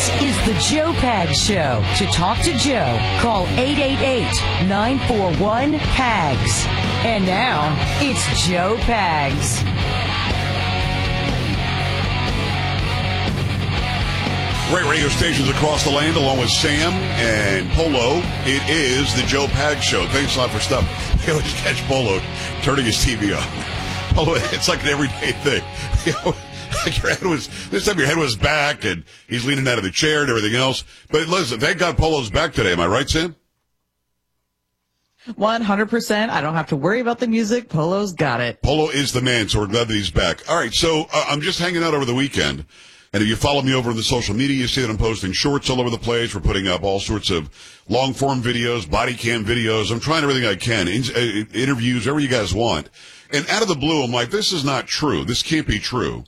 This is the Joe Pags Show. To talk to Joe, call 888-941-PAGS. And now, it's Joe Pags. Great radio stations across the land, along with Sam and Polo. It is the Joe Pags Show. Thanks a lot for stuff. You always catch Polo turning his TV on. Polo, it's like an everyday thing. You know, like this time your head was back, and he's leaning out of the chair and everything else. But listen, thank God Polo's back today. Am I right, Sam? 100%. I don't have to worry about the music. Polo's got it. Polo is the man, so we're glad that he's back. All right, so I'm just hanging out over the weekend. And if you follow me over on the social media, you see that I'm posting shorts all over the place. We're putting up all sorts of long-form videos, body cam videos. I'm trying everything I can, interviews, whatever you guys want. And out of the blue, I'm like, this is not true. This can't be true.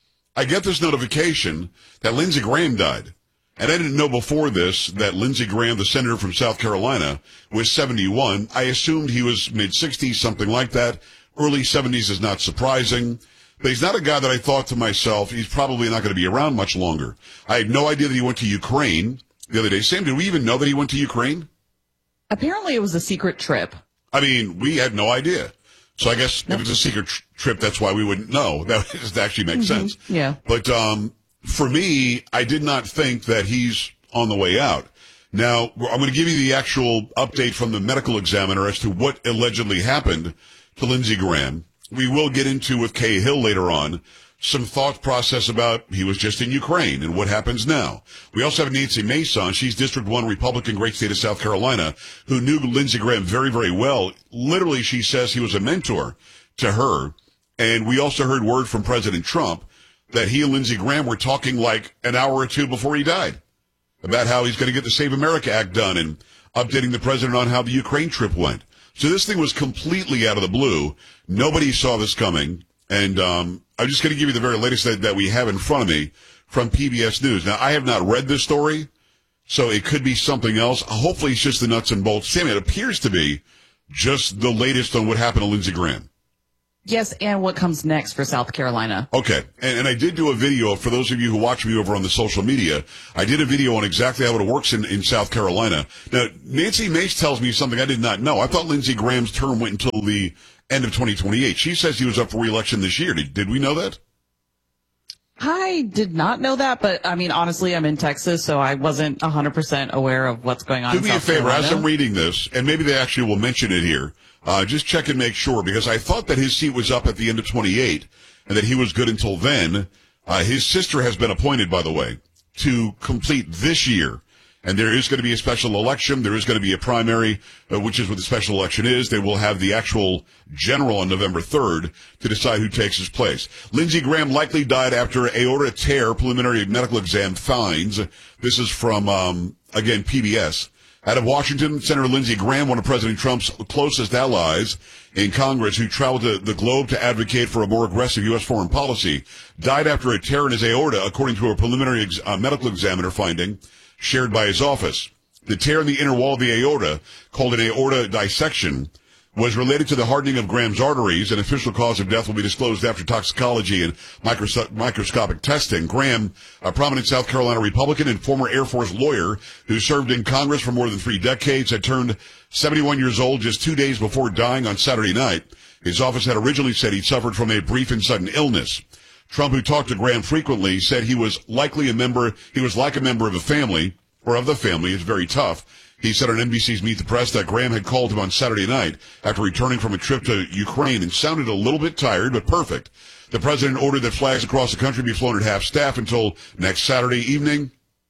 I get this notification that Lindsey Graham died. And I didn't know before this that Lindsey Graham, the senator from South Carolina, was 71. I assumed he was mid-60s, something like that. Early 70s is not surprising. But he's not a guy that I thought to myself, he's probably not going to be around much longer. I had no idea that he went to Ukraine the other day. Sam, did we even know that he went to Ukraine? Apparently it was a secret trip. I mean, we had no idea. So I guess if it's a secret trip, that's why we wouldn't know. That actually makes sense. Yeah. But for me, I did not think that he's on the way out. Now, I'm going to give you the actual update from the medical examiner as to what allegedly happened to Lindsey Graham. We will get into with Kay Hill later on some thought process about he was just in Ukraine and what happens now. We also have Nancy Mason. She's District 1 Republican, great state of South Carolina, who knew Lindsey Graham very, very well. Literally, she says he was a mentor to her. And we also heard word from President Trump that he and Lindsey Graham were talking like an hour or two before he died about how he's going to get the Save America Act done and updating the president on how the Ukraine trip went. So this thing was completely out of the blue. Nobody saw this coming. And I'm just going to give you the very latest that we have in front of me from PBS News. Now, I have not read this story, so it could be something else. Hopefully, it's just the nuts and bolts. Sammy, it appears to be just the latest on what happened to Lindsey Graham. Yes, and what comes next for South Carolina. Okay, and I did do a video, for those of you who watch me over on the social media, I did a video on exactly how it works in South Carolina. Now, Nancy Mace tells me something I did not know. I thought Lindsey Graham's term went until the end of 2028. She says he was up for re-election this year. Did we know that? I did not know that, but I mean, honestly, I'm in Texas, so I wasn't 100% aware of what's going on in South Carolina. Do me a favor, as I'm reading this, and maybe they actually will mention it here, just check and make sure, because I thought that his seat was up at the end of 28 and that he was good until then. His sister has been appointed, by the way, to complete this year. And there is going to be a special election. There is going to be a primary, which is what the special election is. They will have the actual general on November 3rd to decide who takes his place. Lindsey Graham likely died after aorta tear, preliminary medical exam finds. This is from, again, PBS. Out of Washington, Senator Lindsey Graham, one of President Trump's closest allies in Congress, who traveled to the globe to advocate for a more aggressive U.S. foreign policy, died after a tear in his aorta, according to a preliminary medical examiner finding shared by his office. The tear in the inner wall of the aorta, called an aorta dissection, was related to the hardening of Graham's arteries. An official cause of death will be disclosed after toxicology and microscopic testing. Graham, a prominent South Carolina Republican and former Air Force lawyer who served in Congress for more than 3 decades, had turned 71 years old just 2 days before dying on Saturday night. His office had originally said he suffered from a brief and sudden illness. Trump, who talked to Graham frequently, said he was like a member of a family, or of the family. It's very tough. He said on NBC's Meet the Press that Graham had called him on Saturday night after returning from a trip to Ukraine and sounded a little bit tired, but perfect. The president ordered that flags across the country be flown at half staff until next Saturday evening.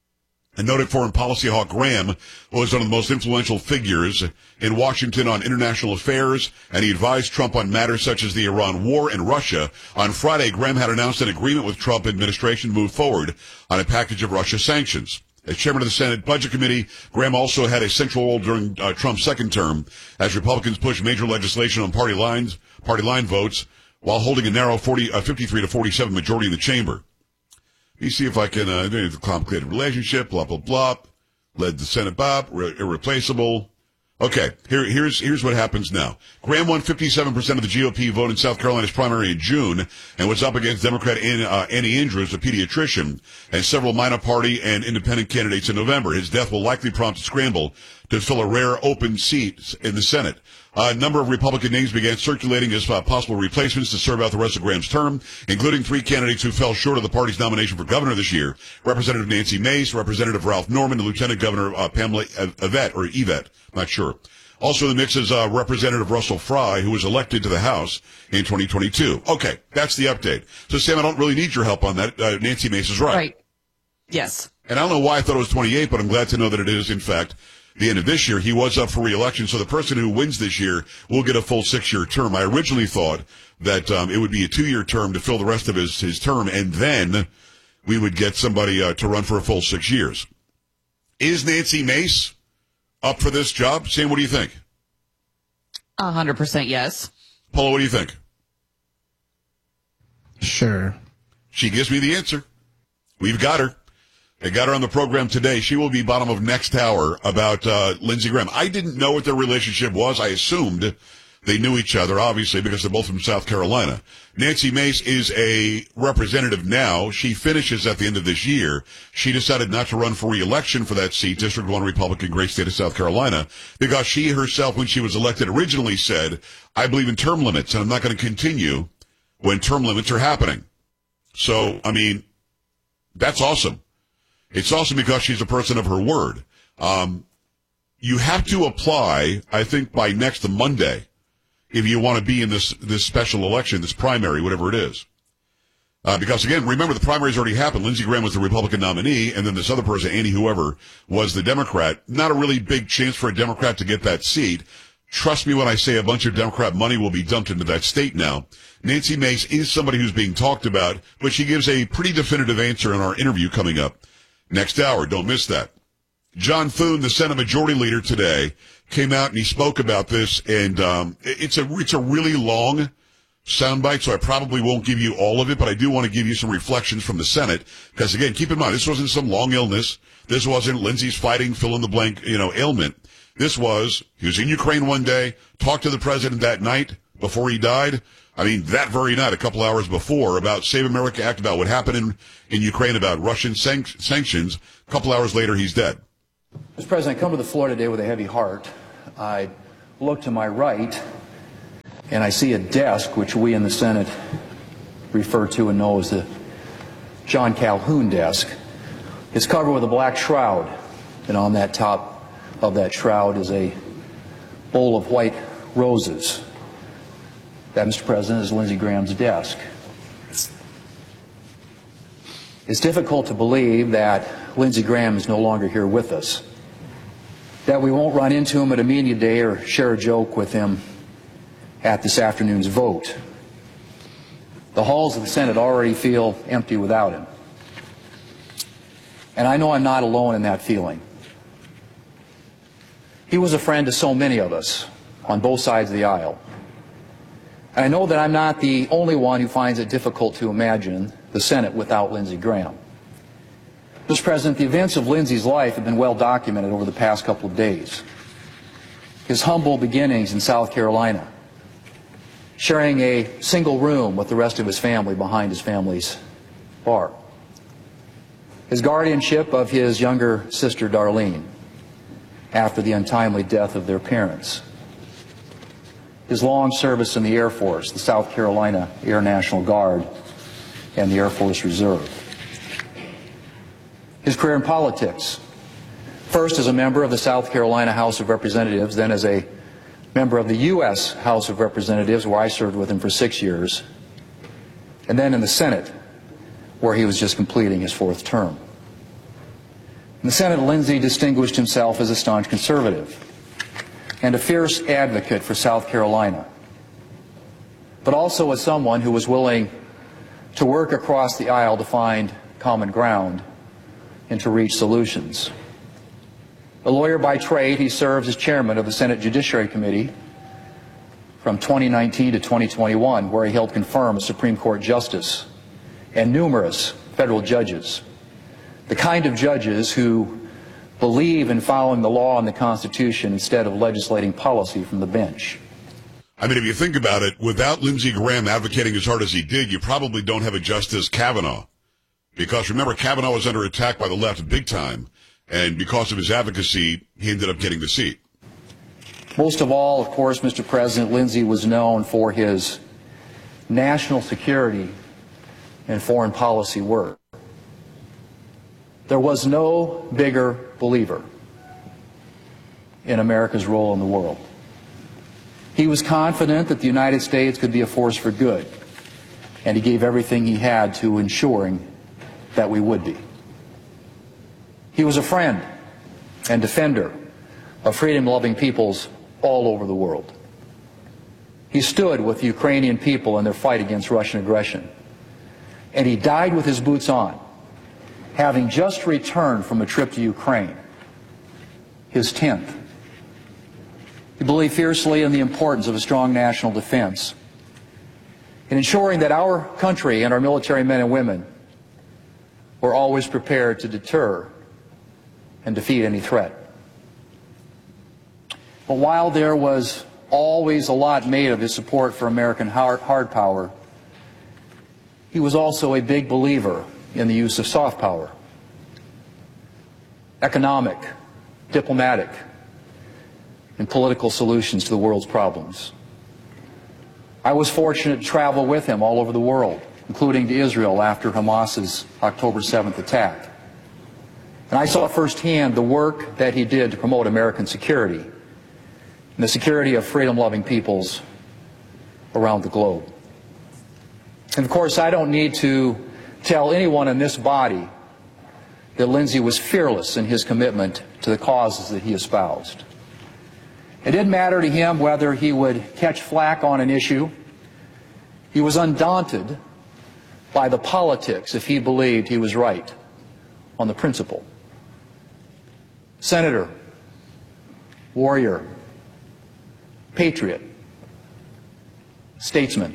And noted foreign policy hawk Graham was one of the most influential figures in Washington on international affairs, and he advised Trump on matters such as the Iran war and Russia. On Friday, Graham had announced an agreement with Trump administration to move forward on a package of Russia sanctions. As chairman of the Senate Budget Committee, Graham also had a central role during Trump's second term as Republicans pushed major legislation on party line votes while holding a narrow 53 to 47 majority in the chamber. Let me see if I can, the complicated relationship, blah, blah, blah. Led the Senate Bob, irreplaceable. Okay, here's what happens now. Graham won 57% of the GOP vote in South Carolina's primary in June and was up against Democrat Annie Andrews, a pediatrician, and several minor party and independent candidates in November. His death will likely prompt a scramble to fill a rare open seat in the Senate. A number of Republican names began circulating as possible replacements to serve out the rest of Graham's term, including 3 candidates who fell short of the party's nomination for governor this year: Representative Nancy Mace, Representative Ralph Norman, and Lieutenant Governor Pamela Yvette. Not sure. Also in the mix is Representative Russell Fry, who was elected to the House in 2022. Okay, that's the update. So, Sam, I don't really need your help on that. Nancy Mace is right. Right. Yes. And I don't know why I thought it was 28, but I'm glad to know that it is, in fact, the end of this year. He was up for re-election, so the person who wins this year will get a full 6-year term. I originally thought that it would be a 2-year term to fill the rest of his term, and then we would get somebody to run for a full 6 years. Is Nancy Mace up for this job? Sam, what do you think? 100% yes. Paula, what do you think? Sure. She gives me the answer. We've got her. They got her on the program today. She will be bottom of next hour about Lindsey Graham. I didn't know what their relationship was. I assumed they knew each other, obviously, because they're both from South Carolina. Nancy Mace is a representative now. She finishes at the end of this year. She decided not to run for re-election for that seat, District 1 Republican, great state of South Carolina, because she herself, when she was elected, originally said, I believe in term limits, and I'm not going to continue when term limits are happening. So, I mean, that's awesome. It's awesome because she's a person of her word. You have to apply, I think, by next Monday if you want to be in this special election, this primary, whatever it is. Because, again, remember, the primaries already happened. Lindsey Graham was the Republican nominee, and then this other person, Annie whoever, was the Democrat. Not a really big chance for a Democrat to get that seat. Trust me when I say a bunch of Democrat money will be dumped into that state now. Nancy Mace is somebody who's being talked about, but she gives a pretty definitive answer in our interview coming up next hour. Don't miss that. John Thune, the Senate Majority Leader today, came out and he spoke about this, and it's a really long soundbite, so I probably won't give you all of it, but I do want to give you some reflections from the Senate, because, again, keep in mind, this wasn't some long illness. This wasn't Lindsey's fighting fill-in-the-blank, ailment. This was, he was in Ukraine one day, talked to the president that night before he died. I mean, that very night, a couple hours before, about Save America Act, about what happened in Ukraine, about Russian sanctions. A couple hours later, he's dead. Mr. President, I come to the floor today with a heavy heart. I look to my right, and I see a desk, which we in the Senate refer to and know as the John Calhoun desk. It's covered with a black shroud, and on that top of that shroud is a bowl of white roses. That, Mr. President, is Lindsey Graham's desk. It's difficult to believe that Lindsey Graham is no longer here with us, that we won't run into him at a media day or share a joke with him at this afternoon's vote. The halls of the Senate already feel empty without him. And I know I'm not alone in that feeling. He was a friend to so many of us on both sides of the aisle. And I know that I'm not the only one who finds it difficult to imagine the Senate without Lindsey Graham. Mr. President, the events of Lindsey's life have been well documented over the past couple of days. His humble beginnings in South Carolina, sharing a single room with the rest of his family behind his family's bar. His guardianship of his younger sister, Darlene, after the untimely death of their parents. His long service in the Air Force, the South Carolina Air National Guard, and the Air Force Reserve. His career in politics, first as a member of the South Carolina House of Representatives, then as a member of the U.S. House of Representatives, where I served with him for 6 years, and then in the Senate, where he was just completing his 4th term. In the Senate, Lindsey distinguished himself as a staunch conservative and a fierce advocate for South Carolina, but also as someone who was willing to work across the aisle to find common ground and to reach solutions. A lawyer by trade, he serves as chairman of the Senate Judiciary Committee from 2019 to 2021, where he helped confirm a Supreme Court justice and numerous federal judges, the kind of judges who believe in following the law and the Constitution instead of legislating policy from the bench. I mean, if you think about it, without Lindsey Graham advocating as hard as he did, you probably don't have a Justice Kavanaugh. Because remember, Kavanaugh was under attack by the left big time, and because of his advocacy, he ended up getting the seat. Most of all, of course, Mr. President, Lindsey was known for his national security and foreign policy work. There was no bigger believer in America's role in the world. He was confident that the United States could be a force for good, and he gave everything he had to ensuring that we would be. He was a friend and defender of freedom-loving peoples all over the world. He stood with the Ukrainian people in their fight against Russian aggression, and he died with his boots on, having just returned from a trip to Ukraine, his 10th. He believed fiercely in the importance of a strong national defense, in ensuring that our country and our military men and women were always prepared to deter and defeat any threat. But while there was always a lot made of his support for American hard power, he was also a big believer in the use of soft power, economic, diplomatic, and political solutions to the world's problems. I was fortunate to travel with him all over the world, including to Israel after Hamas's October 7th attack. And I saw firsthand the work that he did to promote American security and the security of freedom-loving peoples around the globe. And of course, I don't need to tell anyone in this body that Lindsey was fearless in his commitment to the causes that he espoused. It didn't matter to him whether he would catch flack on an issue. He was undaunted by the politics if he believed he was right on the principle. Senator, warrior, patriot, statesman.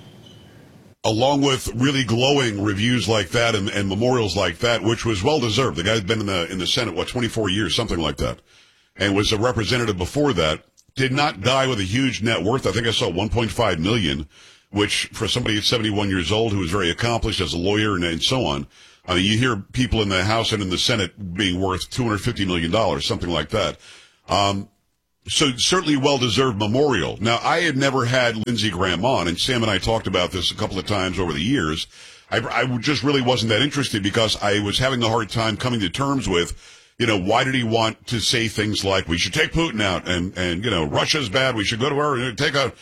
Along with really glowing reviews like that and memorials like that, which was well deserved. The guy's been in the Senate, 24 years, something like that, and was a representative before that. Did not die with a huge net worth. I think I saw 1.5 million, which for somebody at 71 years old who was very accomplished as a lawyer and so on. I mean, you hear people in the House and in the Senate being worth $250 million, something like that. So certainly well-deserved memorial. Now, I had never had Lindsey Graham on, and Sam and I talked about this a couple of times over the years. I just really wasn't that interested because I was having a hard time coming to terms with, why did he want to say things like, we should take Putin out, and Russia's bad, we should go to her, take out.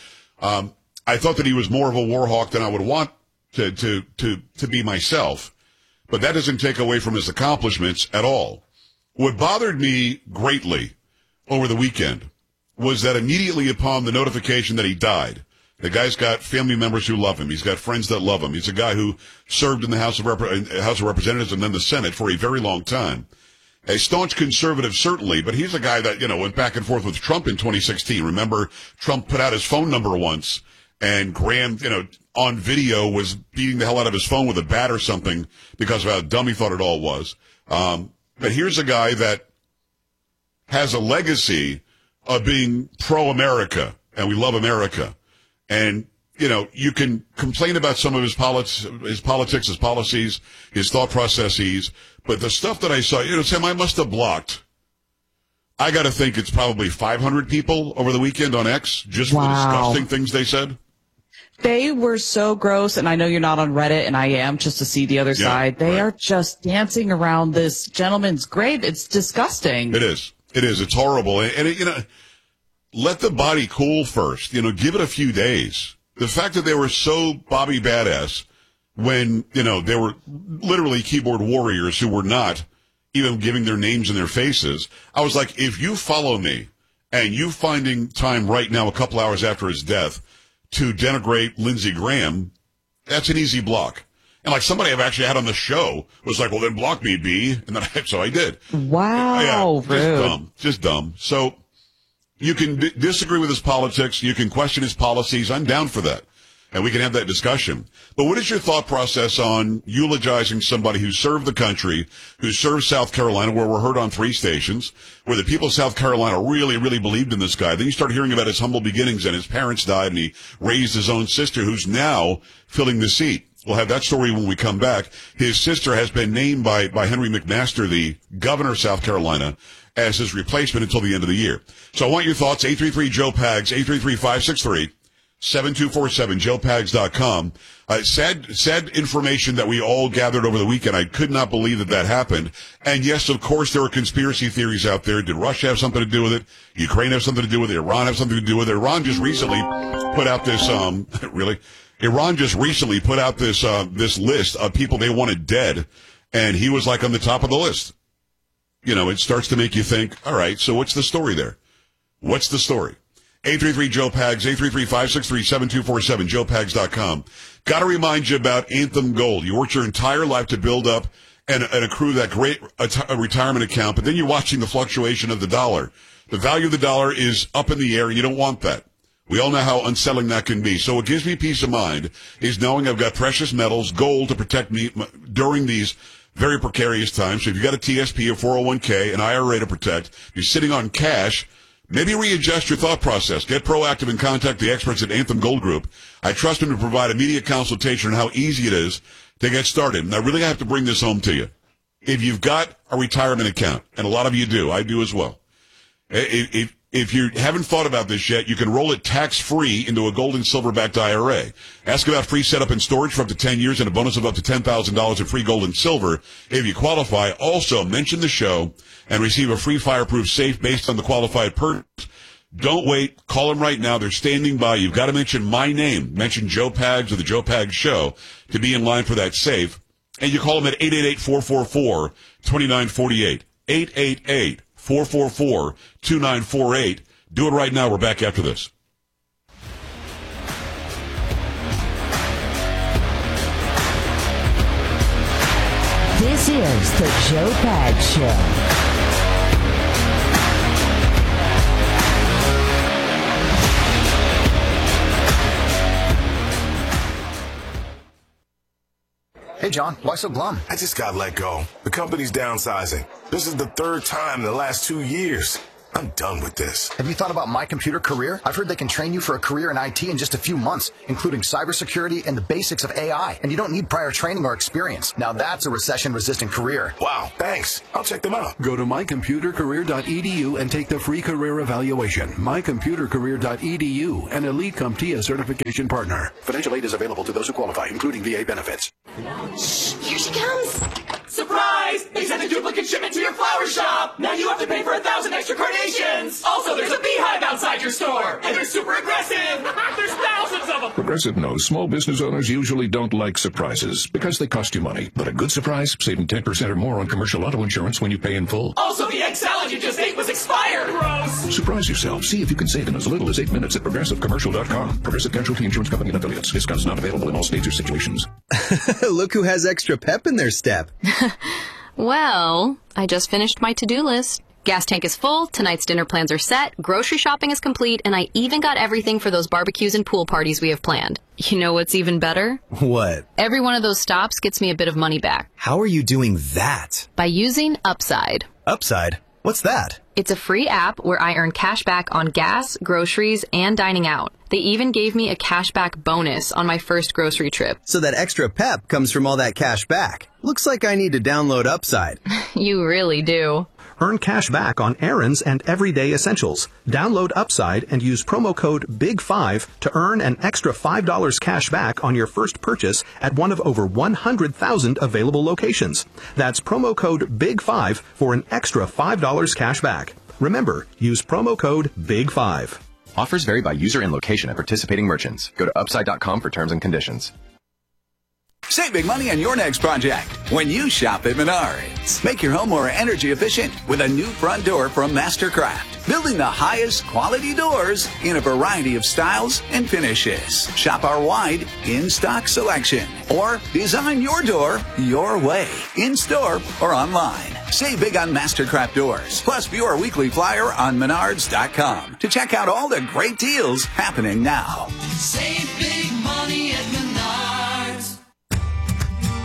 I thought that he was more of a war hawk than I would want to be myself, but that doesn't take away from his accomplishments at all. What bothered me greatly over the weekend was that immediately upon the notification that he died, the guy's got family members who love him. He's got friends that love him. He's a guy who served in the House of Representatives and then the Senate for a very long time. A staunch conservative, certainly, but he's a guy that, went back and forth with Trump in 2016. Remember, Trump put out his phone number once, and Graham, on video was beating the hell out of his phone with a bat or something because of how dumb he thought it all was. But here's a guy that has a legacy of being pro-America, and we love America. And, you can complain about some of his politics, his policies, his thought processes, but the stuff that I saw, Sam, I must have blocked. I got to think it's probably 500 people over the weekend on X just for the disgusting things they said. They were so gross, and I know you're not on Reddit, and I am, just to see the other side. They are just dancing around this gentleman's grave. It's disgusting. It is. It's horrible. And let the body cool first. Give it a few days. The fact that they were so Bobby Badass when, they were literally keyboard warriors who were not even giving their names and their faces. I was like, if you follow me and you finding time right now, a couple hours after his death, to denigrate Lindsey Graham, that's an easy block. And like somebody I've actually had on the show was like, well, then block me, B. And then so I did. Wow. Just dumb. So you can disagree with his politics. You can question his policies. I'm down for that. and we can have that discussion. But what is your thought process on eulogizing somebody who served the country, who served South Carolina, where we're heard on 3 stations, where the people of South Carolina really, really believed in this guy? Then you start hearing about his humble beginnings, and his parents died, and he raised his own sister, who's now filling the seat. We'll have that story when we come back. His sister has been named by Henry McMaster, the governor of South Carolina, as his replacement until the end of the year. So I want your thoughts. 833-JOE-PAGS, 833-563-7247, joepags.com. Sad information that we all gathered over the weekend. I could not believe that happened. And yes, of course, there are conspiracy theories out there. Did Russia have something to do with it? Ukraine have something to do with it? Iran have something to do with it? Iran just recently put out this, Iran just recently put out this list of people they wanted dead, and he was like on the top of the list. You know, it starts to make you think, all right, so what's the story there? What's the story? 833-JOE-PAGS, 833-563-7247, joepags.com. Got to remind you about Anthem Gold. You worked your entire life to build up and accrue that great retirement account, but then you're watching the fluctuation of the dollar. The value of the dollar is up in the air, and you don't want that. We all know how unsettling that can be. So what gives me peace of mind is knowing I've got precious metals, gold, to protect me during these very precarious times. So if you've got a TSP, a 401k, an IRA to protect, you're sitting on cash, maybe readjust your thought process. Get proactive and contact the experts at Anthem Gold Group. I trust them to provide immediate consultation on how easy it is to get started. And I really have to bring this home to you. If you've got a retirement account, and a lot of you do, I do as well, if you haven't thought about this yet, you can roll it tax-free into a gold and silver-backed IRA. Ask about free setup and storage for up to 10 years and a bonus of up to $10,000 in free gold and silver if you qualify. Also, mention the show and receive a free fireproof safe based on the qualified purchase. Don't wait. Call them right now. They're standing by. You've got to mention my name. Mention Joe Pags or the Joe Pags Show to be in line for that safe. And you call them at 888-444-2948. 888-444-2948. Do it right now. We're back after this. This is the Joe Pags Show. Hey, John, why so glum? I just got let go. The company's downsizing. This is the 3rd time in the last 2 years. I'm done with this. Have you thought about My Computer Career? I've heard they can train you for a career in IT in just a few months, including cybersecurity and the basics of AI. And you don't need prior training or experience. Now that's a recession-resistant career. Wow, thanks. I'll check them out. Go to mycomputercareer.edu and take the free career evaluation. Mycomputercareer.edu, an Elite CompTIA certification partner. Financial aid is available to those who qualify, including VA benefits. Shh, here she comes. Surprise! They sent a duplicate shipment to your flower shop. Now you have to pay for 1,000 extra carnations. Also, there's a beehive outside your store, and they're super aggressive. There's thousands of them. Progressive knows small business owners usually don't like surprises because they cost you money. But a good surprise, saving 10% or more on commercial auto insurance when you pay in full. Also, the egg salad you just ate was expired. Gross. Surprise yourself. See if you can save in as little as 8 minutes at progressivecommercial.com. Progressive Casualty Insurance Company and affiliates. Discounts not available in all states or situations. Look who has extra pep in their step. Well, I just finished my to-do list. Gas tank is full, tonight's dinner plans are set, grocery shopping is complete, and I even got everything for those barbecues and pool parties we have planned. You know what's even better? What? Every one of those stops gets me a bit of money back. How are you doing that? By using Upside. Upside? What's that? It's a free app where I earn cash back on gas, groceries, and dining out. They even gave me a cashback bonus on my first grocery trip. So that extra pep comes from all that cash back. Looks like I need to download Upside. You really do. Earn cash back on errands and everyday essentials. Download Upside and use promo code BIG5 to earn an extra $5 cash back on your first purchase at one of over 100,000 available locations. That's promo code BIG5 for an extra $5 cash back. Remember, use promo code BIG5. Offers vary by user and location at participating merchants. Go to upside.com for terms and conditions. Save big money on your next project when you shop at Menards. Make your home more energy efficient with a new front door from Mastercraft. Building the highest quality doors in a variety of styles and finishes. Shop our wide in-stock selection. Or design your door your way, in-store or online. Save big on Mastercraft doors. Plus view our weekly flyer on Menards.com to check out all the great deals happening now. Save big money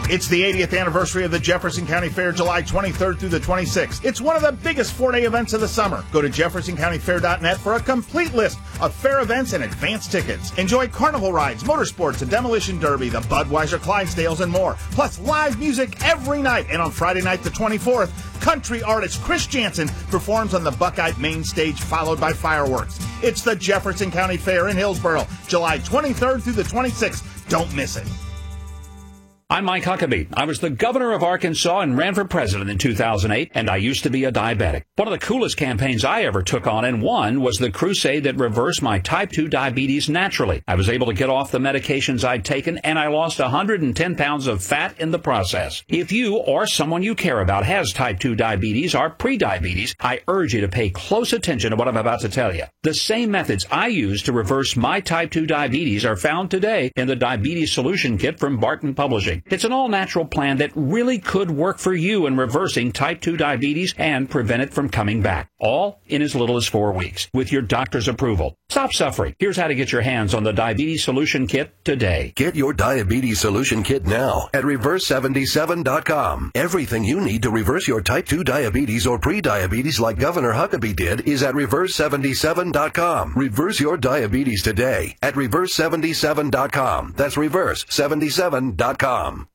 It's the 80th anniversary of the Jefferson County Fair, July 23rd through the 26th. It's one of the biggest four-day events of the summer. Go to jeffersoncountyfair.net for a complete list of fair events and advance tickets. Enjoy carnival rides, motorsports, a demolition derby, the Budweiser Clydesdales, and more. Plus live music every night. And on Friday night, the 24th, country artist Chris Jansen performs on the Buckeye main stage, followed by fireworks. It's the Jefferson County Fair in Hillsboro, July 23rd through the 26th. Don't miss it. I'm Mike Huckabee. I was the governor of Arkansas and ran for president in 2008, and I used to be a diabetic. One of the coolest campaigns I ever took on and won was the crusade that reversed my type 2 diabetes naturally. I was able to get off the medications I'd taken, and I lost 110 pounds of fat in the process. If you or someone you care about has type 2 diabetes or prediabetes, I urge you to pay close attention to what I'm about to tell you. The same methods I used to reverse my type 2 diabetes are found today in the Diabetes Solution Kit from Barton Publishing. It's an all-natural plan that really could work for you in reversing type 2 diabetes and prevent it from coming back. All in as little as 4 weeks with your doctor's approval. Stop suffering. Here's how to get your hands on the Diabetes Solution Kit today. Get your Diabetes Solution Kit now at Reverse77.com. Everything you need to reverse your type 2 diabetes or pre-diabetes like Governor Huckabee did is at Reverse77.com. Reverse your diabetes today at Reverse77.com. That's Reverse77.com.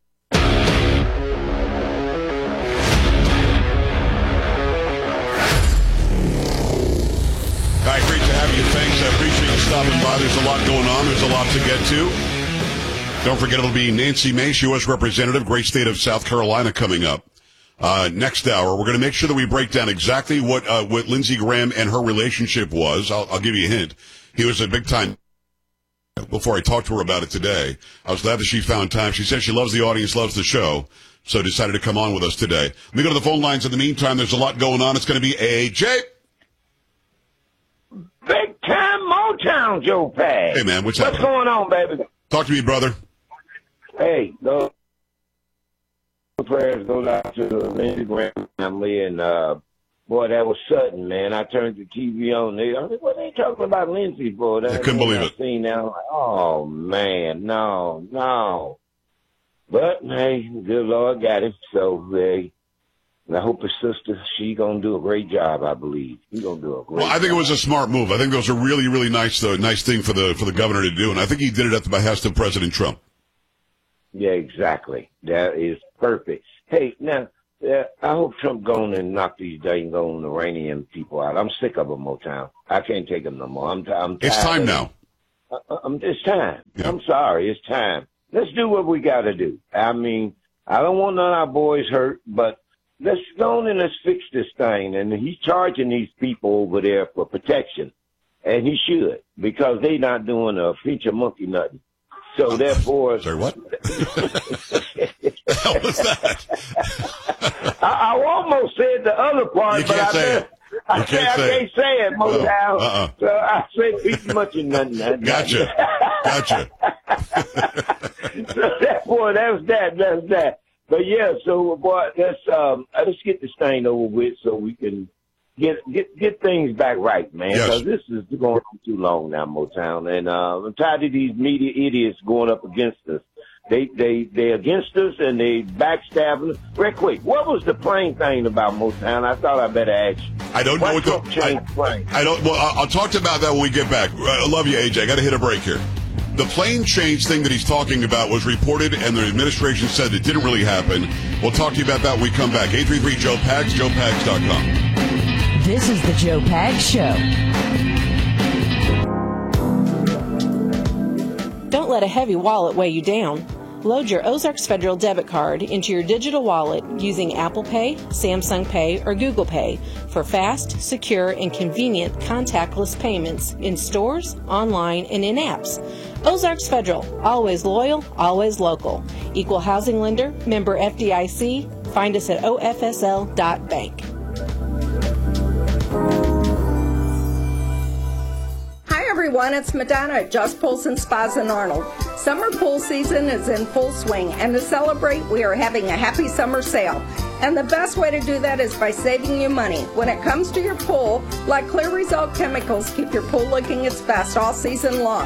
Hi, great to have you. Thanks. I appreciate you stopping by. There's a lot going on. There's a lot to get to. Don't forget, it'll be Nancy Mace, U.S. Representative, great state of South Carolina, coming up. Next hour, we're going to make sure that we break down exactly what Lindsey Graham and her relationship was. I'll give you a hint. He was a big time. Before I talked to her about it today, I was glad that she found time. She said she loves the audience, loves the show, so decided to come on with us today. Let me go to the phone lines in the meantime. There's a lot going on. It's going to be AJ. Big time Motown, Joe Pag. Hey, man, what's going on, baby? Talk to me, brother. Hey, those prayers go out to the Lindsey Graham family, and boy, that was sudden, man. I turned the TV on. I was like, what are they talking about Lindsey for? I couldn't believe it. Seen now, like, oh man, no. But hey, good Lord got him. So I hope his sister, she gonna do a great job. I believe she's gonna do a great. Well, I think it was a smart move. I think it was a really, really nice thing for the governor to do, and I think he did it at the behest of President Trump. Yeah, exactly. That is perfect. Hey, now I hope Trump going and knock these dang Iranian people out. I'm sick of them, Motown. I can't take them no more. I'm tired. It's time now. It's time. Yeah. I'm sorry. It's time. Let's do what we got to do. I mean, I don't want none of our boys hurt, but let's go on and let's fix this thing. And he's charging these people over there for protection, and he should, because they not doing a feature monkey nothing. So therefore, sorry, what? The hell was that? I almost said the other part, you can't say it. I can't say it, Motown. So I say feature monkey nothing. Gotcha. So therefore, that's that. But yeah, so boy, let's get this thing over with so we can get things back right, man. Because this is going on too long now, Motown, and I'm tired of these media idiots going up against us. They against us and they backstabbing us. Real quick, what was the plane thing about Motown? I thought I better ask you. I don't know what the plane. I don't. Well, I'll talk about that when we get back. I love you, AJ. I got to hit a break here. The plane change thing that he's talking about was reported, and the administration said it didn't really happen. We'll talk to you about that when we come back. 833-JOE-PAGS, JoePags.com. This is the Joe Pags Show. Don't let a heavy wallet weigh you down. Load your Ozarks Federal debit card into your digital wallet using Apple Pay, Samsung Pay, or Google Pay for fast, secure, and convenient contactless payments in stores, online, and in apps. Ozarks Federal, always loyal, always local. Equal housing lender, member FDIC. Find us at ofsl.bank. Hi everyone, it's Madonna at Just Pools and Spas in Arnold. Summer pool season is in full swing, and to celebrate, we are having a happy summer sale. And the best way to do that is by saving you money. When it comes to your pool, let Clear Result Chemicals keep your pool looking its best all season long.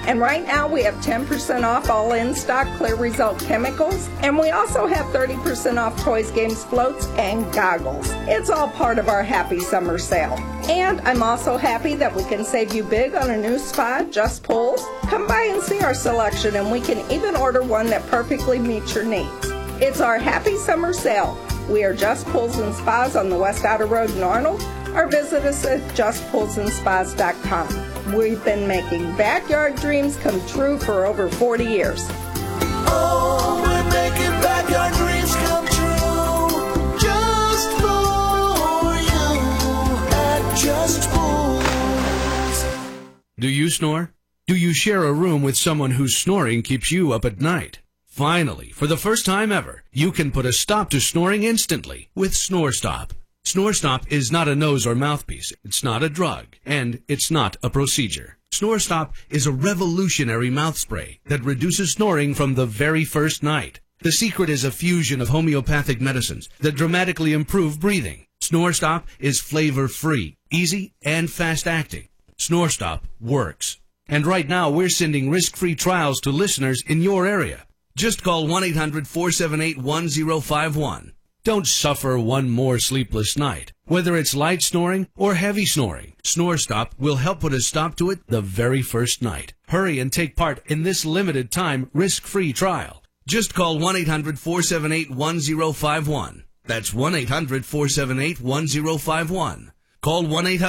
And right now we have 10% off all in-stock Clear Result chemicals, and we also have 30% off toys, games, floats, and goggles. It's all part of our Happy Summer Sale. And I'm also happy that we can save you big on a new spa, Just Pools. Come by and see our selection, and we can even order one that perfectly meets your needs. It's our Happy Summer Sale. We are Just Pools and Spas on the West Outer Road in Arnold, or visit us at justpoolsandspas.com. We've been making backyard dreams come true for over 40 years. Oh, we're making backyard dreams come true just for you at Just Pools. Do you snore? Do you share a room with someone whose snoring keeps you up at night? Finally, for the first time ever, you can put a stop to snoring instantly with SnoreStop. SnoreStop is not a nose or mouthpiece, it's not a drug, and it's not a procedure. SnoreStop is a revolutionary mouth spray that reduces snoring from the very first night. The secret is a fusion of homeopathic medicines that dramatically improve breathing. SnoreStop is flavor-free, easy, and fast-acting. SnoreStop works. And right now, we're sending risk-free trials to listeners in your area. Just call 1-800-478-1051. Don't suffer one more sleepless night. Whether it's light snoring or heavy snoring, SnoreStop will help put a stop to it the very first night. Hurry and take part in this limited time risk-free trial. Just call 1-800-478-1051. That's 1-800-478-1051. Call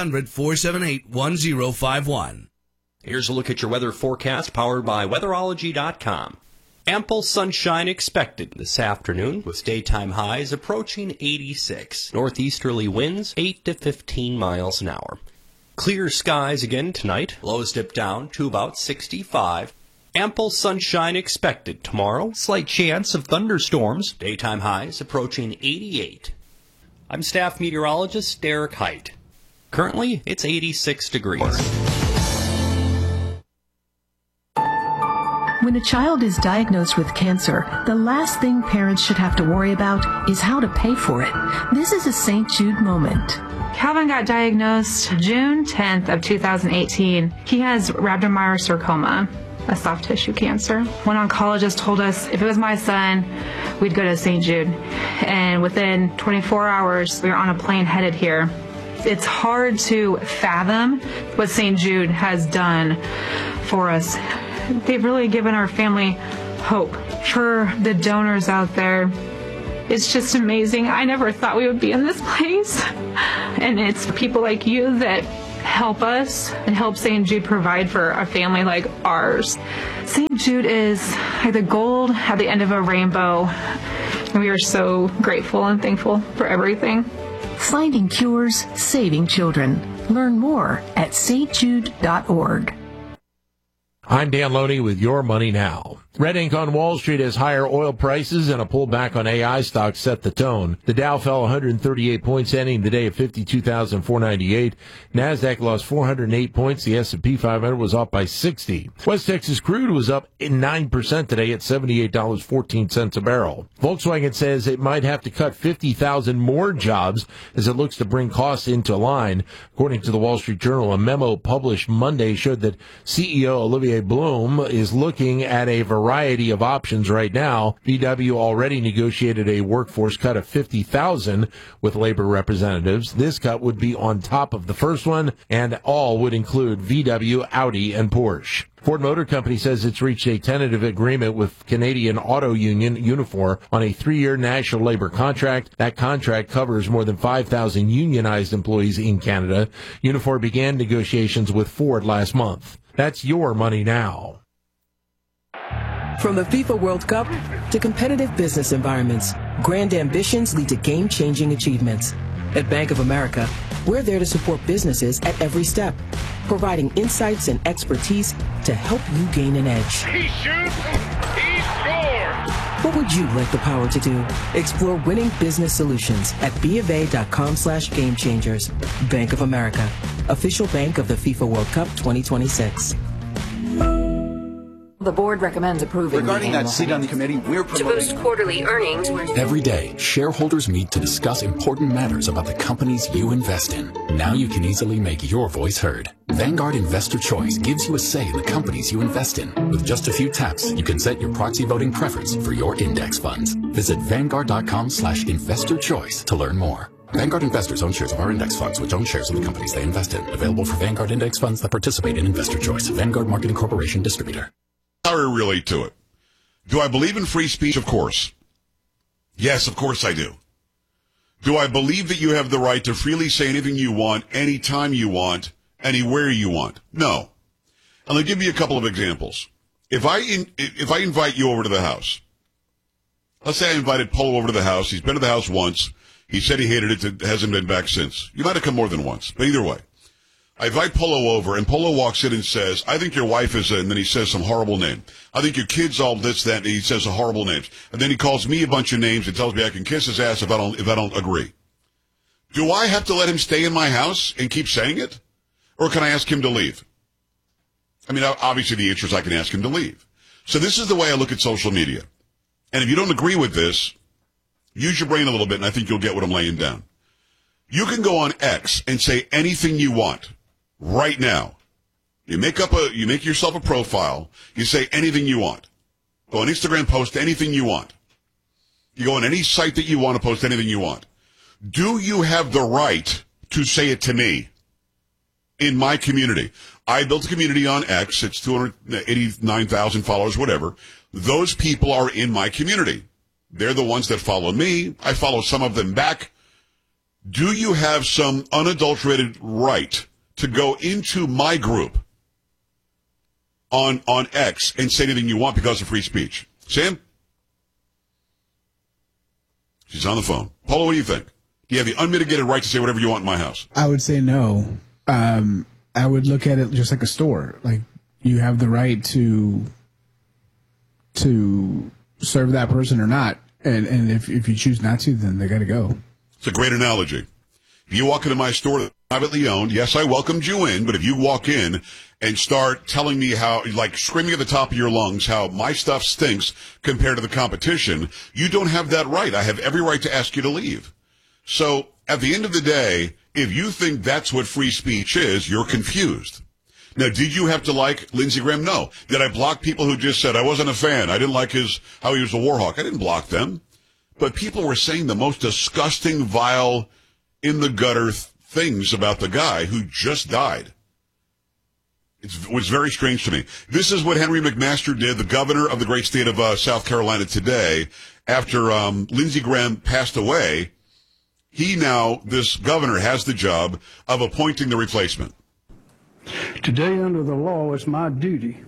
1-800-478-1051. Here's a look at your weather forecast powered by weatherology.com. Ample sunshine expected this afternoon with daytime highs approaching 86. Northeasterly winds 8 to 15 miles an hour. Clear skies again tonight. Lows dip down to about 65. Ample sunshine expected tomorrow. Slight chance of thunderstorms. Daytime highs approaching 88. I'm staff meteorologist Derek Height. Currently, it's 86 degrees. When a child is diagnosed with cancer, the last thing parents should have to worry about is how to pay for it. This is a St. Jude moment. Calvin got diagnosed June 10th of 2018. He has rhabdomyosarcoma, a soft tissue cancer. One oncologist told us if it was my son, we'd go to St. Jude. And within 24 hours, we were on a plane headed here. It's hard to fathom what St. Jude has done for us. They've really given our family hope. For the donors out there, it's just amazing. I never thought we would be in this place. And it's people like you that help us and help St. Jude provide for a family like ours. St. Jude is like the gold at the end of a rainbow. And we are so grateful and thankful for everything. Finding cures, saving children. Learn more at stjude.org. I'm Dan Loney with Your Money Now. Red ink on Wall Street as higher oil prices and a pullback on AI stocks set the tone. The Dow fell 138 points, ending the day at 52,498. NASDAQ lost 408 points. The S&P 500 was off by 60. West Texas crude was up 9% today at $78.14 a barrel. Volkswagen says it might have to cut 50,000 more jobs as it looks to bring costs into line. According to the Wall Street Journal, a memo published Monday showed that CEO Olivier Blum is looking at a variety of options right now. VW already negotiated a workforce cut of 50,000 with labor representatives. This cut would be on top of the first one, and all would include VW, Audi, and Porsche. Ford Motor Company says it's reached a tentative agreement with Canadian auto union Unifor on a 3-year national labor contract. That contract covers more than 5,000 unionized employees in Canada. Unifor began negotiations with Ford last month. That's Your Money Now. From the FIFA World Cup to competitive business environments, grand ambitions lead to game-changing achievements. At Bank of America, we're there to support businesses at every step, providing insights and expertise to help you gain an edge. He shoots, he scores! What would you like the power to do? Explore winning business solutions at BofA.com/gamechangers. Bank of America, official bank of the FIFA World Cup 2026. The board recommends approving. Regarding that seat on the committee, we're promoting... To boost quarterly earnings, Every day, shareholders meet to discuss important matters about the companies you invest in. Now you can easily make your voice heard. Vanguard Investor Choice gives you a say in the companies you invest in. With just a few taps, you can set your proxy voting preference for your index funds. Visit Vanguard.com/investorchoice to learn more. Vanguard investors own shares of our index funds, which own shares of the companies they invest in. Available for Vanguard index funds that participate in Investor Choice. Vanguard Marketing Corporation distributor. How do I relate to it? Do I believe in free speech? Of course. Yes, of course I do. Do I believe that you have the right to freely say anything you want, anytime you want, anywhere you want? No. And I'll give you a couple of examples. If I invite you over to the house, let's say I invited Polo over to the house. He's been to the house once. He said he hated it. Hasn't been back since. You might have come more than once, but either way. I invite Polo over, and Polo walks in and says, I think your wife is, and then he says some horrible name. I think your kid's all this, that, and he says some horrible names. And then he calls me a bunch of names and tells me I can kiss his ass if I don't agree. Do I have to let him stay in my house and keep saying it? Or can I ask him to leave? I mean, obviously the answer is I can ask him to leave. So this is the way I look at social media. And if you don't agree with this, use your brain a little bit, and I think you'll get what I'm laying down. You can go on X and say anything you want right now. You make yourself a profile. You say anything you want. Go on Instagram, post anything you want. You go on any site that you want to post anything you want. Do you have the right to say it to me in my community? I built a community on X. It's 289,000 followers, whatever. Those people are in my community. They're the ones that follow me. I follow some of them back. Do you have some unadulterated right to go into my group on X and say anything you want because of free speech? Sam? She's on the phone. Polo, what do you think? Do you have the unmitigated right to say whatever you want in my house? I would say no. I would look at it just like a store. Like, you have the right to serve that person or not. And if you choose not to, then they got to go. It's a great analogy. If you walk into my store that's privately owned, yes, I welcomed you in, but if you walk in and start telling me how, like screaming at the top of your lungs, how my stuff stinks compared to the competition, you don't have that right. I have every right to ask you to leave. So at the end of the day, if you think that's what free speech is, you're confused. Now, did you have to like Lindsey Graham? No. Did I block people who just said I wasn't a fan? I didn't like how he was a war hawk. I didn't block them. But people were saying the most disgusting, vile, in the gutter things about the guy who just died. It was very strange to me. This is what Henry McMaster did, the governor of the great state of South Carolina today, after Lindsey Graham passed away. This governor has the job of appointing the replacement. Today, under the law, it's my duty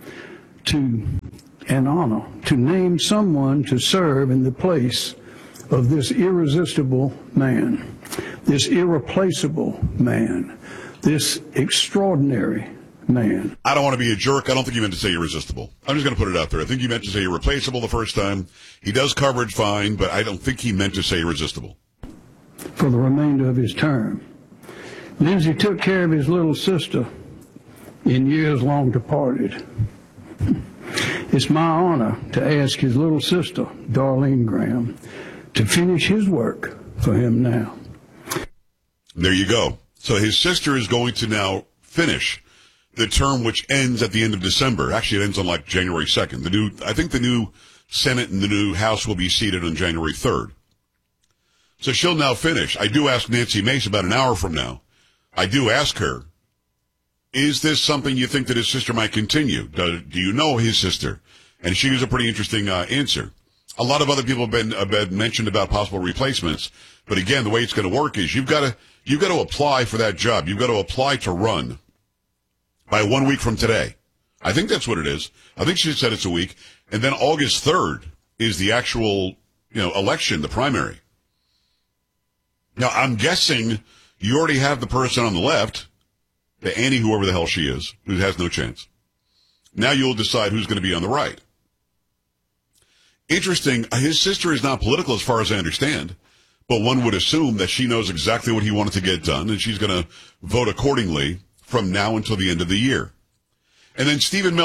and honor to name someone to serve in the place of this irresistible man, this irreplaceable man, this extraordinary man. I don't want to be a jerk. I don't think you meant to say irresistible. I'm just going to put it out there. I think you meant to say irreplaceable the first time. He does coverage fine, but I don't think he meant to say irresistible. For the remainder of his term. Lindsey took care of his little sister in years long departed. It's my honor to ask his little sister, Darlene Graham, to finish his work for him now. There you go. So his sister is going to now finish the term, which ends at the end of December. Actually, it ends on like January 2nd. I think the new Senate and the new House will be seated on January 3rd. So she'll now finish. I do ask Nancy Mace about an hour from now. I do ask her, is this something you think that his sister might continue? Do you know his sister? And she gives a pretty interesting answer. A lot of other people have been mentioned about possible replacements. But again, the way it's going to work is you've got to apply for that job. You've got to apply to run by 1 week from today. I think that's what it is. I think she said it's a week. And then August 3rd is the actual, election, the primary. Now, I'm guessing you already have the person on the left, the Annie, whoever the hell she is, who has no chance. Now you'll decide who's going to be on the right. Interesting, his sister is not political as far as I understand, but one would assume that she knows exactly what he wanted to get done, and she's going to vote accordingly from now until the end of the year. And then Stephen Miller,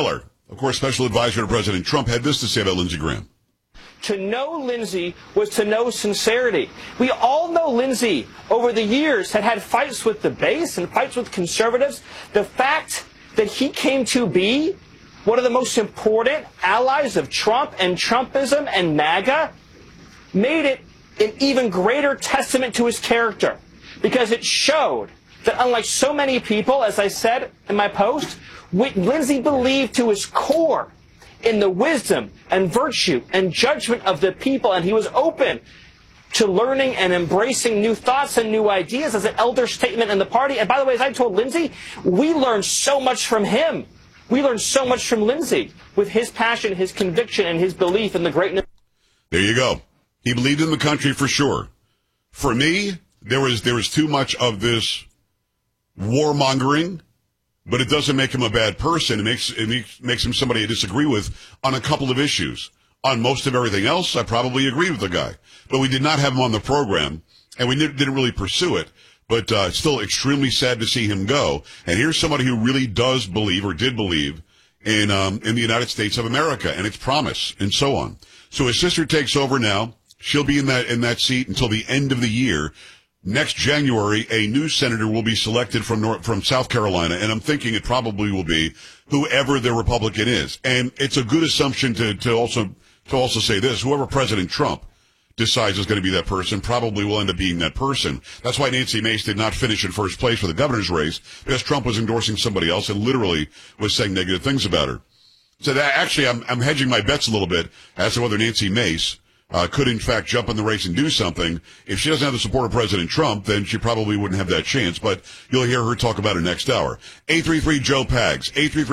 of course, special advisor to President Trump, had this to say about Lindsey Graham. To know Lindsey was to know sincerity. We all know Lindsey over the years had fights with the base and fights with conservatives. The fact that he came to be one of the most important allies of Trump and Trumpism and MAGA made it an even greater testament to his character, because it showed that unlike so many people, as I said in my post, Lindsey believed to his core in the wisdom and virtue and judgment of the people, and he was open to learning and embracing new thoughts and new ideas as an elder statement in the party. And by the way, as I told Lindsey, we learned so much from him. We learned so much from Lindsey with his passion, his conviction, and his belief in the greatness. There you go. He believed in the country for sure. For me, there was too much of this warmongering, but it doesn't make him a bad person. It makes him somebody I disagree with on a couple of issues. On most of everything else, I probably agreed with the guy. But we did not have him on the program, and we didn't really pursue it. But it's still extremely sad to see him go. And here's somebody who really does believe, or did believe, in the United States of America and its promise and so on. So his sister takes over now. She'll be in that seat until the end of the year. Next January, a new senator will be selected from South Carolina, and I'm thinking it probably will be whoever the Republican is. And it's a good assumption to also say this: whoever President Trump decides is going to be that person probably will end up being that person. That's why Nancy Mace did not finish in first place for the governor's race, because Trump was endorsing somebody else and literally was saying negative things about her. So that actually, I'm hedging my bets a little bit as to whether Nancy Mace could in fact jump in the race and do something. If she doesn't have the support of President Trump, then she probably wouldn't have that chance, but you'll hear her talk about it next hour. 833-JOE-PAGS,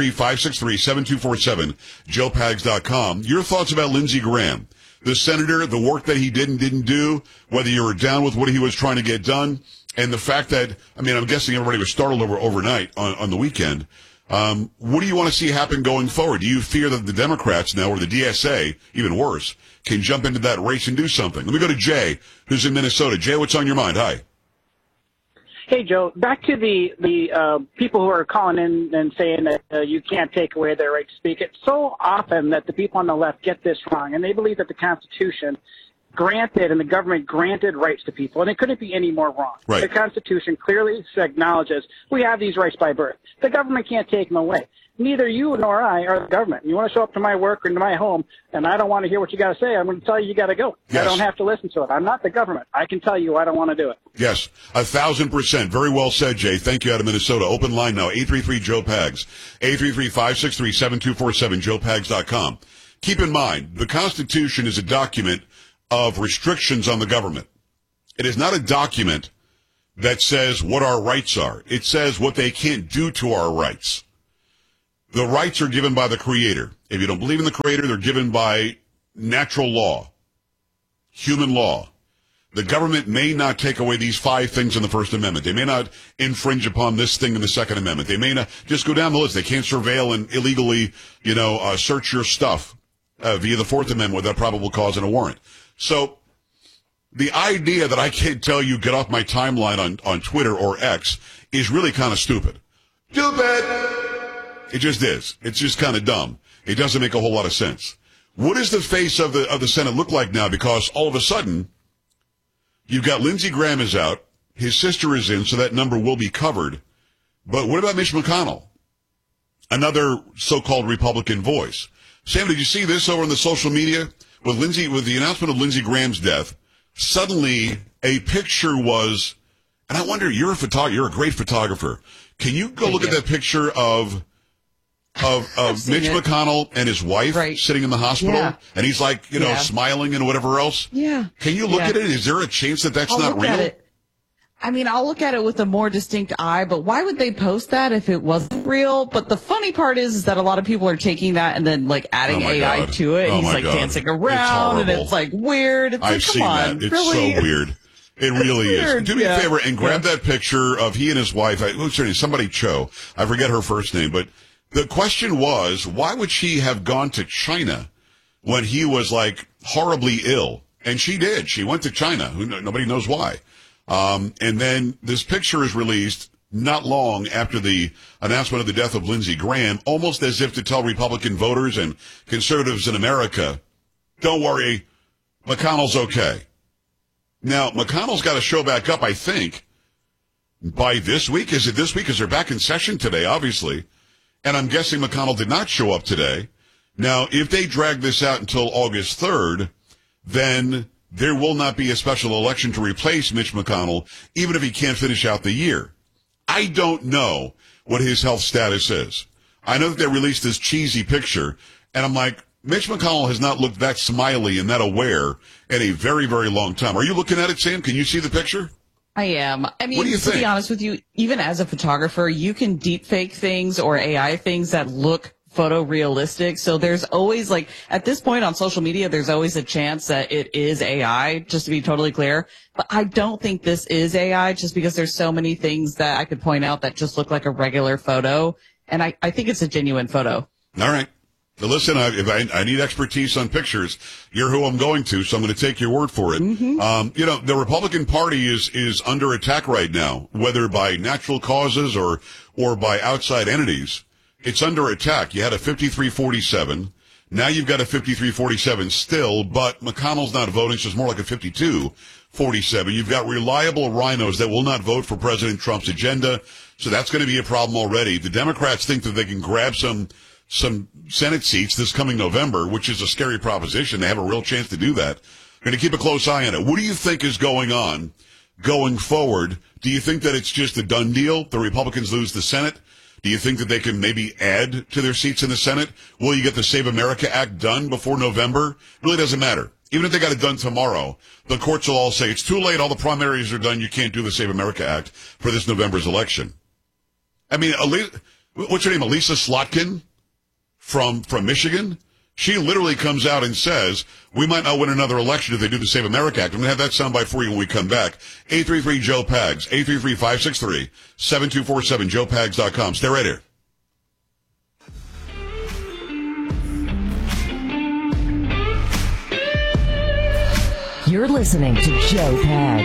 833-563-7247, joepags.com. Your thoughts about Lindsey Graham, the senator, the work that he did and didn't do, whether you were down with what he was trying to get done, and the fact that, I mean, I'm guessing everybody was startled overnight on the weekend. What do you want to see happen going forward? Do you fear that the Democrats now, or the DSA, even worse, can jump into that race and do something? Let me go to Jay, who's in Minnesota. Jay, what's on your mind? Hi. Hey, Joe. Back to the people who are calling in and saying that you can't take away their right to speak. It's so often that the people on the left get this wrong, and they believe that the Constitution granted and the government granted rights to people, and it couldn't be any more wrong. Right. The Constitution clearly acknowledges we have these rights by birth. The government can't take them away. Neither you nor I are the government. You want to show up to my work or to my home, and I don't want to hear what you got to say, I'm going to tell you got to go. Yes. I don't have to listen to it. I'm not the government. I can tell you I don't want to do it. Yes, 1,000%. Very well said, Jay. Thank you out of Minnesota. Open line now, 833-JOE-PAGS, 833-563-7247, joepags.com. Keep in mind, the Constitution is a document of restrictions on the government. It is not a document that says what our rights are. It says what they can't do to our rights. The rights are given by the Creator. If you don't believe in the Creator, they're given by natural law, human law. The government may not take away these 5 things in the First Amendment. They may not infringe upon this thing in the Second Amendment. They may not just go down the list. They can't surveil and illegally, search your stuff via the Fourth Amendment without probable cause and a warrant. So the idea that I can't tell you get off my timeline on Twitter or X is really kind of stupid. Stupid! It just is. It's just kind of dumb. It doesn't make a whole lot of sense. What does the face of the Senate look like now? Because all of a sudden, you've got Lindsey Graham is out, his sister is in, so that number will be covered. But what about Mitch McConnell? Another so-called Republican voice. Sam, did you see this over on the social media? With the announcement of Lindsey Graham's death, suddenly a picture was, and I wonder, you're a great photographer. Can you go look at that picture of Mitch McConnell and his wife sitting in the hospital, and he's like, smiling and whatever else? Yeah. Can you look at it? Is there a chance that that's not real? I mean, I'll look at it with a more distinct eye, but why would they post that if it wasn't real? But the funny part is that a lot of people are taking that and then adding AI to it. He's dancing around and it's weird. It's I've seen that. It's really? So weird. It really is. Do me a favor and grab that picture of he and his wife. What's her name? Somebody Cho. I forget her first name, but the question was, why would she have gone to China when he was horribly ill? And she did. She went to China. Nobody knows why. And then this picture is released not long after the announcement of the death of Lindsey Graham, almost as if to tell Republican voters and conservatives in America, don't worry, McConnell's okay. Now, McConnell's got to show back up, I think, by this week. Is it this week? Because they're back in session today, obviously. And I'm guessing McConnell did not show up today. Now, if they drag this out until August 3rd, then there will not be a special election to replace Mitch McConnell, even if he can't finish out the year. I don't know what his health status is. I know that they released this cheesy picture, and I'm like, Mitch McConnell has not looked that smiley and that aware in a very, very long time. Are you looking at it, Sam? Can you see the picture? I am. I mean, what do you think? To be honest with you, even as a photographer, you can deep fake things or AI things that look photorealistic. So there's always, like, at this point on social media, there's always a chance that it is AI, just to be totally clear. But I don't think this is AI, just because there's so many things that I could point out that just look like a regular photo. And I think it's a genuine photo. All right. Now listen, if I need expertise on pictures, you're who I'm going to, so I'm going to take your word for it. Mm-hmm. The Republican Party is under attack right now, whether by natural causes or by outside entities. It's under attack. You had a 53-47. Now you've got a 53-47 still, but McConnell's not voting, so it's more like a 52-47. You've got reliable rhinos that will not vote for President Trump's agenda, so that's going to be a problem already. The Democrats think that they can grab some Senate seats this coming November, which is a scary proposition. They have a real chance to do that. Going to keep a close eye on it. What do you think is going on going forward? Do you think that it's just a done deal? The Republicans lose the Senate? Do you think that they can maybe add to their seats in the Senate? Will you get the Save America Act done before November? It really doesn't matter. Even if they got it done tomorrow, the courts will all say it's too late. All the primaries are done. You can't do the Save America Act for this November's election. I mean, what's her name? Elisa Slotkin from Michigan? She literally comes out and says, we might not win another election if they do the Save America Act. I'm going to have that soundbite for you when we come back. 833-JOE-PAGS, 833-563-7247, joepags.com. Stay right here. You're listening to Joe Pags.